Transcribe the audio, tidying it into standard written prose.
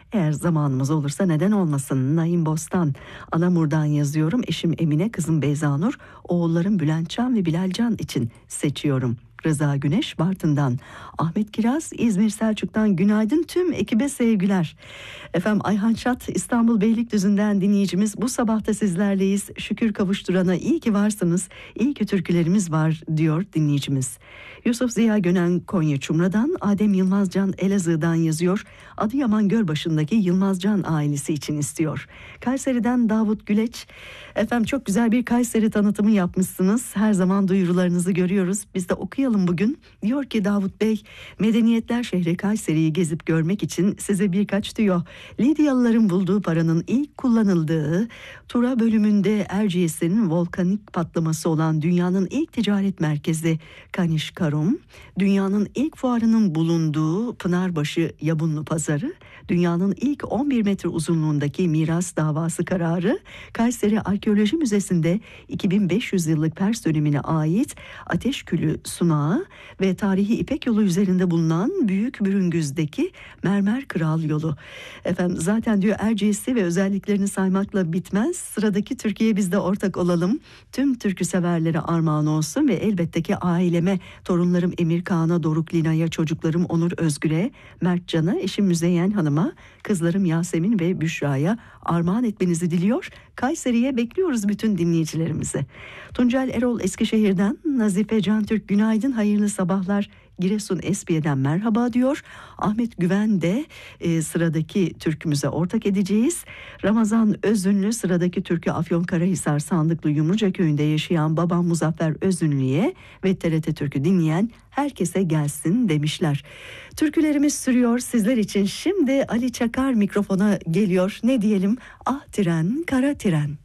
Eğer zamanımız olursa neden olmasın. Naim Bostan, Anamur'dan yazıyorum. Eşim Emine, kızım Beyzanur, oğullarım Bülentcan ve Bilalcan için seçiyorum. Rıza Güneş, Bartın'dan. Ahmet Kiraz, İzmir Selçuk'tan günaydın, tüm ekibe sevgiler. Efendim Ayhan Çat, İstanbul Beylikdüzü'nden dinleyicimiz. Bu sabah da sizlerleyiz. Şükür kavuşturana iyi ki varsınız. İyi ki türkülerimiz var diyor dinleyicimiz. Yusuf Ziya Gönen, Konya Çumra'dan. Adem Yılmazcan, Elazığ'dan yazıyor. Adıyaman Gölbaşı'ndaki Yılmazcan ailesi için istiyor. Kayseri'den Davut Güleç. Efendim çok güzel bir Kayseri tanıtımı yapmışsınız. Her zaman duyurularınızı görüyoruz. Biz de okuyalım bugün. Diyor ki Davut Bey, medeniyetler şehri Kayseri'yi gezip görmek için size birkaç tüyo. Lidyalıların bulduğu paranın ilk kullanıldığı Tura bölümünde Erciyes'in volkanik patlaması olan dünyanın ilk ticaret merkezi Kanişkarum, dünyanın ilk fuarının bulunduğu Pınarbaşı Yabunlu Pazarı, dünyanın ilk 11 metre uzunluğundaki miras davası kararı, Kayseri Arkeoloji Müzesi'nde 2500 yıllık Pers dönemine ait Ateşkülü Sunağı ve tarihi İpek Yolu üzerinde bulunan Büyük Bürüngüz'deki Mermer Kral Yolu. Efendim zaten diyor Erciyes'i ve özelliklerini saymakla bitmez. Sıradaki Türkiye'ye biz de ortak olalım. Tüm türkü severlere armağan olsun ve elbette ki aileme, torunlarım Emir Kaan'a, Doruk Lina'ya, çocuklarım Onur Özgür'e, Mert Can'a, eşim Müzeyyen Hanım'a, kızlarım Yasemin ve Büşra'ya armağan etmenizi diliyor. Kayseri'ye bekliyoruz bütün dinleyicilerimizi. Tuncel Erol Eskişehir'den, Nazife Cantürk günaydın, hayırlı sabahlar. Giresun Espiye'den merhaba diyor. Ahmet Güven de sıradaki türkümüze ortak edeceğiz. Ramazan Özünlü sıradaki türkü Afyonkarahisar Sandıklı Yumruca köyünde yaşayan babam Muzaffer Özünlü'ye ve TRT Türkü dinleyen herkese gelsin demişler. Türkülerimiz sürüyor sizler için. Şimdi Ali Çakar mikrofona geliyor. Ne diyelim? Ah tren, kara tren.